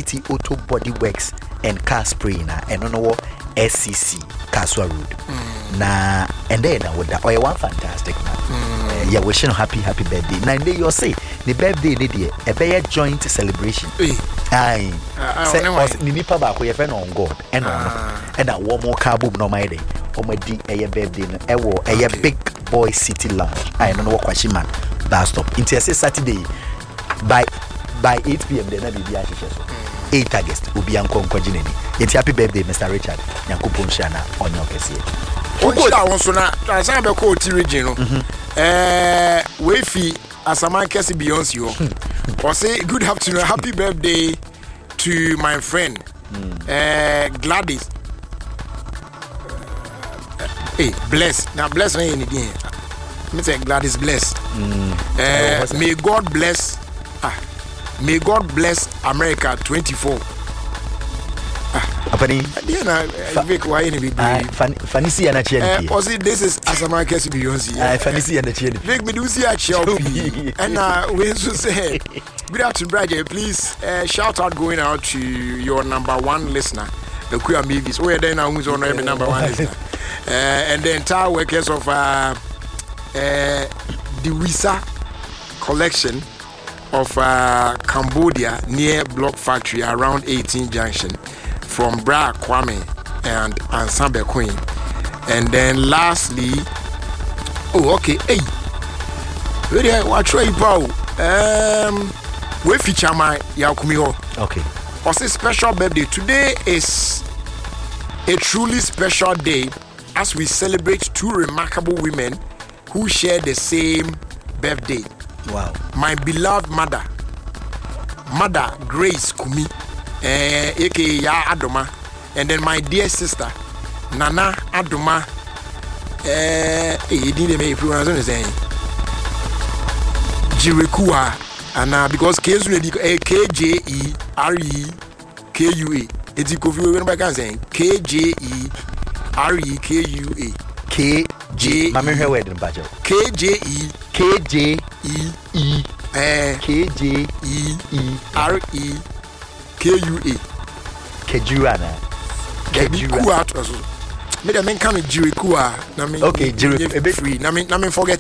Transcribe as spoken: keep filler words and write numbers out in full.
Infinity Auto Body Works and Car Spray na eno no S C C Kaswa Road. Mm. Na and then na woda oh one fantastic man. Mm. Uh, yeah, wishing happy happy birthday. Na day you say the birthday ni dey e be joint celebration. Aye. Say ni nipa ba ko ye fe on God and on. And that one more car boom no my day. Omo di e birthday no e wo e big boy city lounge. I no know kwashi man. Bus stop. Until say Saturday by by eight p.m. then na be a so. eight August will be Ankonko Jineni. It's happy birthday, Mister Richard. Yankupon Shana on your Kessie. Oh, I want to know. I said, I'm a coach regional. Eh, Wayfi, as a man, Kessie Beyonce, you. Or say, good afternoon, happy birthday to my friend, eh, Gladys. Hey, bless. Now, bless me again. Let me say, Gladys, bless. Eh, may God bless. Ah. May God bless America twenty-four. Apani, Diana, Vic, why any big Fancy and a chain. Or see, this is as a market Beyonce. I fancy and a chain. Vic, me do see a Chelsea. And uh, we to say, good afternoon, Bridget. Please uh, shout out going out to your number one listener, the Queer Mavis. Where then now who's on every number one listener. Uh, and the entire workers of uh, uh, the Wisa collection of uh, Cambodia near Block Factory around eighteen Junction from Bra Kwame and Ensemble Queen. And then lastly, oh okay, hey, really what try you um we feature my Yakumiho. Okay. What's a special birthday? Today is a truly special day as we celebrate two remarkable women who share the same birthday. Wow. My beloved mother, Mother Grace Kumi, eh, aka Ya Adoma, and then my dear sister, Nana Adoma, eh, he didn't make pronunciation saying Jirikua, and uh, because K J E R E K U A, it's a coffee when I can say K J E R E K U A. K J Mama her wedding budget. K J E K J E E eh K J E E R E K U A. Kejuana. Kejua to so. Me the men come Jirikua na me. Okay, Jiri a bit free. Na me na me forget